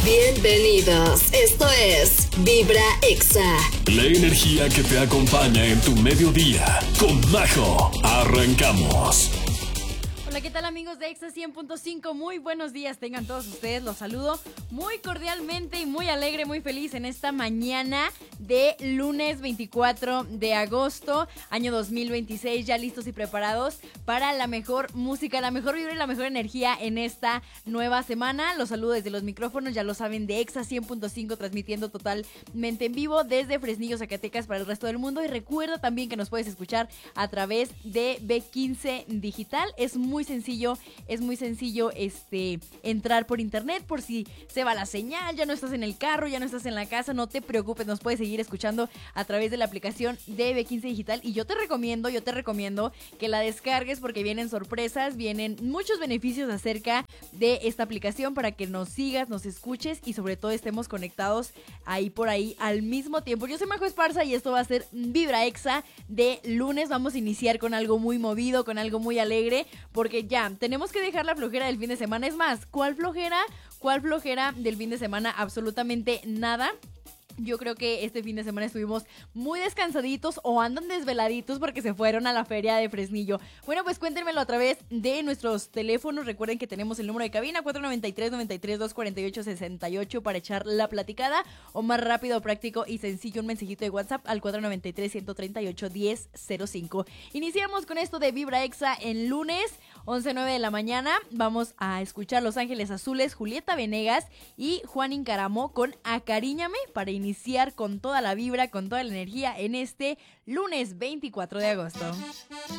Bienvenidos, esto es Vibra Exa. La energía que te acompaña en tu mediodía. Con Majo, arrancamos. Hola, ¿qué tal amigos de Exa 100.5? Muy buenos días, tengan todos ustedes, los saludo muy cordialmente y muy alegre, muy feliz en esta mañana de lunes 24 de agosto, año 2026, ya listos y preparados para la mejor música, la mejor vibra y la mejor energía en esta nueva semana. Los saludo desde los micrófonos, ya lo saben, de Exa 100.5, transmitiendo totalmente en vivo desde Fresnillo, Zacatecas para el resto del mundo. Y recuerda también que nos puedes escuchar a través de B15 Digital. Es muy sencillo entrar por internet, por si se va la señal, ya no estás en el carro, ya no estás en la casa, no te preocupes, nos puedes seguir escuchando a través de la aplicación de B15 Digital y yo te recomiendo que la descargues porque vienen sorpresas, vienen muchos beneficios acerca de esta aplicación para que nos sigas, nos escuches y sobre todo estemos conectados ahí por ahí al mismo tiempo. Yo soy Majo Esparza y esto va a ser Vibra Exa de lunes. Vamos a iniciar con algo muy movido, con algo muy alegre, porque ya tenemos que dejar la flojera del fin de semana. Es más, ¿cuál flojera? ¿Cuál flojera del fin de semana? Absolutamente nada. Yo creo que este fin de semana estuvimos muy descansaditos o andan desveladitos porque se fueron a la feria de Fresnillo. Bueno, pues cuéntenmelo a través de nuestros teléfonos. Recuerden que tenemos el número de cabina 493-93-248-68 para echar la platicada, o más rápido, práctico y sencillo, un mensajito de WhatsApp al 493-138-1005. Iniciamos con esto de Vibra Exa en lunes 11:09 de la mañana. Vamos a escuchar Los Ángeles Azules, Julieta Venegas y Juan Incaramó con Acaríñame para iniciar con toda la vibra, con toda la energía en este lunes 24 de agosto.